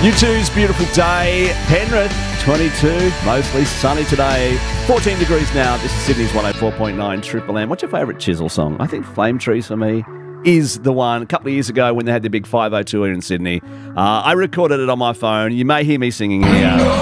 U2's Beautiful Day. Penrith, 22, mostly sunny today. 14 degrees now. This is Sydney's 104.9 Triple M. What's your favourite Chisel song? I think Flame Trees for me is the one. A couple of years ago when they had their big 502 here in Sydney, I recorded it on my phone. You may hear me singing here.